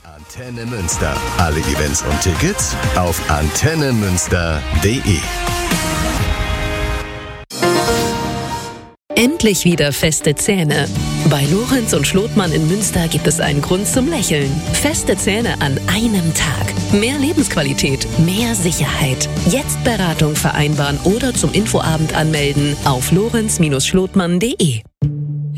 Antenne Münster. Alle Events und Tickets auf antennemünster.de. Endlich wieder feste Zähne. Bei Lorenz und Schlotmann in Münster gibt es einen Grund zum Lächeln. Feste Zähne an einem Tag. Mehr Lebensqualität, mehr Sicherheit. Jetzt Beratung vereinbaren oder zum Infoabend anmelden auf lorenz-schlotmann.de.